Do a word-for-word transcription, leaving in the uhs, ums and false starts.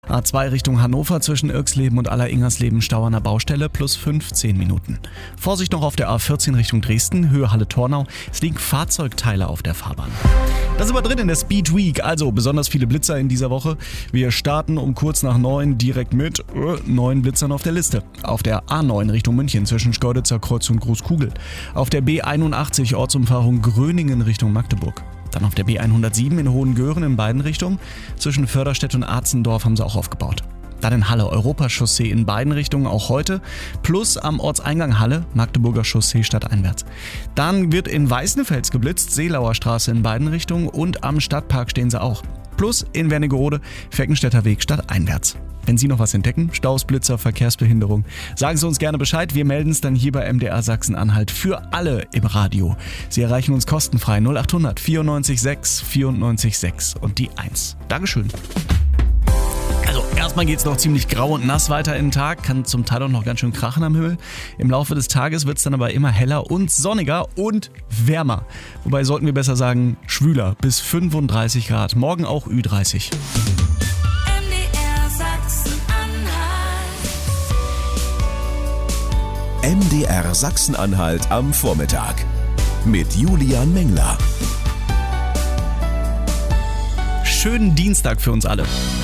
A zwei Richtung Hannover zwischen Irxleben und Aller-Ingersleben Stau an der Baustelle plus fünfzehn Minuten. Vorsicht noch auf der A vierzehn Richtung Dresden, Höhe Halle-Tornau. Es liegen Fahrzeugteile auf der Fahrbahn. Da sind wir drin in der Speed Week, also besonders viele Blitzer in dieser Woche. Wir starten um kurz nach neun direkt mit äh, neun Blitzern auf der Liste. Auf der A neun Richtung München zwischen Schkeuditzer Kreuz und Großkugel. Auf der B einundachtzig Ortsumfahrung Gröningen Richtung Magdeburg. Dann auf der B hundertsieben in Hohengören in beiden Richtungen. Zwischen Förderstedt und Arzendorf haben sie auch aufgebaut. Dann in Halle Europachaussee in beiden Richtungen auch heute. Plus am Ortseingang Halle, Magdeburger Chaussee stadteinwärts. Dann wird in Weißenfels geblitzt, Seelauer Straße in beiden Richtungen und am Stadtpark stehen sie auch. Plus in Wernigerode, Feckenstädter Weg stadteinwärts. Wenn Sie noch was entdecken, Staus, Blitzer, Verkehrsbehinderung, sagen Sie uns gerne Bescheid. Wir melden es dann hier bei M D R Sachsen-Anhalt für alle im Radio. Sie erreichen uns kostenfrei null acht hundert vierundneunzig sechs vierundneunzig sechs und die eins. Dankeschön. Also erstmal geht es noch ziemlich grau und nass weiter in den Tag, kann zum Teil auch noch ganz schön krachen am Himmel. Im Laufe des Tages wird es dann aber immer heller und sonniger und wärmer. Wobei sollten wir besser sagen, schwüler bis fünfunddreißig Grad. Morgen auch Ü dreißig. M D R Sachsen-Anhalt am Vormittag mit Julian Mengler. Schönen Dienstag für uns alle.